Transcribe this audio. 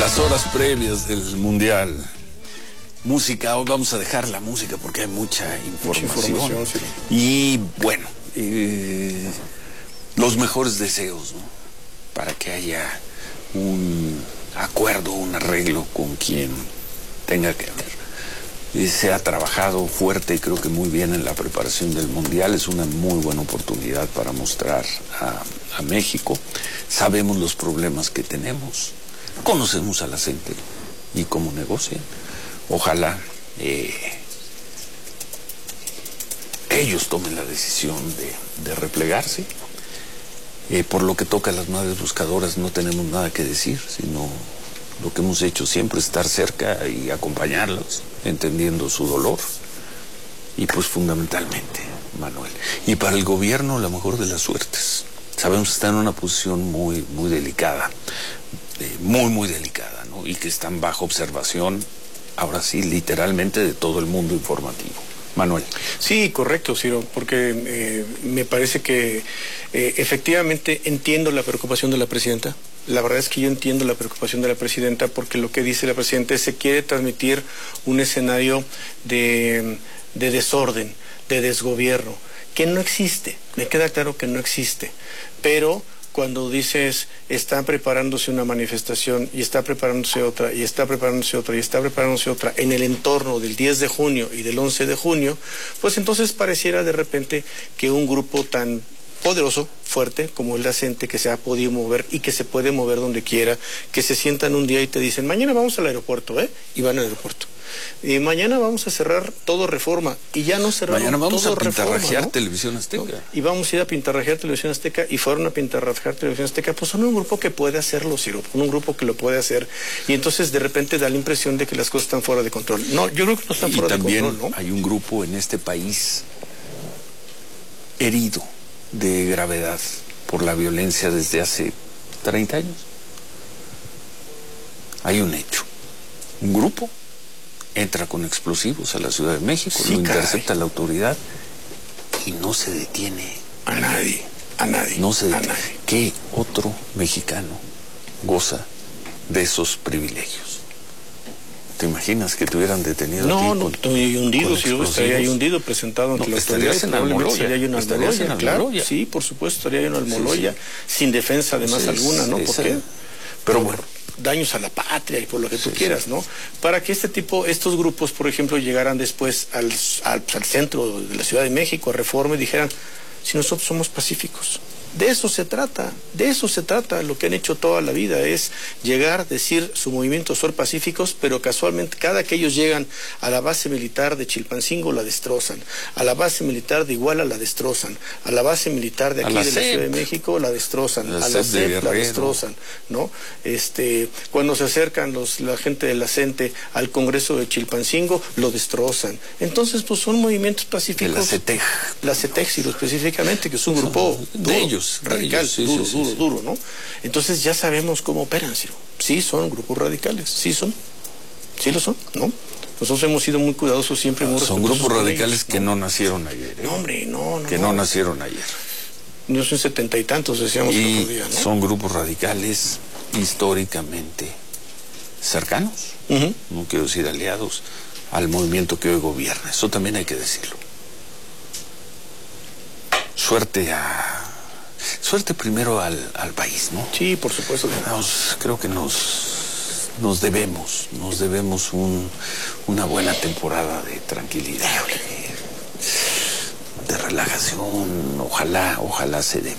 las horas previas del Mundial. Música, hoy vamos a dejar la música porque hay mucha información. Sí. Y bueno, los mejores deseos, ¿no? Para que haya un acuerdo, un arreglo con quien tenga que haber. Se ha trabajado fuerte y creo que muy bien en la preparación del Mundial. Es una muy buena oportunidad para mostrar a México. Sabemos los problemas que tenemos, conocemos a la gente y cómo negocian. Ojalá ellos tomen la decisión de replegarse. Por lo que toca a las madres buscadoras no tenemos nada que decir, sino lo que hemos hecho siempre, estar cerca y acompañarlos, entendiendo su dolor. Y pues fundamentalmente, Manuel, y para el gobierno la mejor de las suertes. Sabemos que están en una posición muy, muy delicada, muy delicada, ¿no? Y que están bajo observación, ahora sí, literalmente de todo el mundo informativo. Manuel. Sí, correcto, Ciro, porque me parece que efectivamente entiendo la preocupación de la presidenta. La verdad es que yo entiendo la preocupación de la presidenta porque lo que dice la presidenta es que se quiere transmitir un escenario de desorden, de desgobierno, que no existe. Me queda claro que no existe, pero cuando dices, está preparándose una manifestación y está preparándose otra, y está preparándose otra, y está preparándose otra, en el entorno del 10 de junio y del 11 de junio, pues entonces pareciera de repente que un grupo tan poderoso, fuerte, como el de CENTE, que se ha podido mover y que se puede mover donde quiera, que se sientan un día y te dicen, mañana vamos al aeropuerto, y van al aeropuerto. Y mañana vamos a cerrar todo Reforma, y ya no cerraron todo Reforma. Mañana vamos a pintarrajear, ¿no? Televisión Azteca. ¿No? Y vamos a ir a pintarrajear Televisión Azteca, y fueron a pintarrajear Televisión Azteca, pues son un grupo que puede hacerlo, Ciro, un grupo que lo puede hacer, y entonces de repente da la impresión de que las cosas están fuera de control. No, yo creo que no están fuera de control, ¿no? Y también hay un grupo en este país herido de gravedad por la violencia desde hace 30 años. Hay un hecho, un grupo entra con explosivos a la Ciudad de México, sí, lo intercepta la autoridad y no se detiene a nadie. No se detiene. ¿Qué otro mexicano goza de esos privilegios? ¿Te imaginas que te hubieran detenido? No, estoy hundido, si yo estaría ahí hundido, presentado ante la autoridad. ¿Estarías en Almoloya? Claro, sí, por supuesto, estaría en Almoloya, sin defensa además alguna, ¿no? ¿Por qué? Pero bueno, daños a la patria y por lo que tú quieras, ¿no? Para que estos grupos, por ejemplo, llegaran después al centro de la Ciudad de México, a Reforma, y dijeran, si nosotros somos pacíficos. De eso se trata, lo que han hecho toda la vida es llegar, decir su movimiento son pacíficos, pero casualmente cada que ellos llegan a la base militar de Chilpancingo la destrozan, a la base militar de Iguala la destrozan, a la base militar de aquí de la Ciudad de México la destrozan, a la CEP la destrozan, ¿no? Cuando se acercan la gente de la CENTE al Congreso de Chilpancingo lo destrozan. Entonces, pues son movimientos pacíficos. De la CETEG. La CETEG, sí, específicamente, que es un grupo de ellos. Radical, duro, ¿no? Entonces ya sabemos cómo operan, Ciro. Sí son grupos radicales, sí lo son, ¿no? Nosotros hemos sido muy cuidadosos siempre. Son grupos radicales que no nacieron ayer. No, hombre, no. Que no nacieron ayer. No son 70 y tantos, decíamos el otro día, ¿no? Son grupos radicales históricamente cercanos, no quiero decir aliados, al movimiento que hoy gobierna. Eso también hay que decirlo. Suerte primero al país, ¿no? Sí, por supuesto. Creo que nos debemos una buena temporada de tranquilidad, de relajación. Ojalá se dé.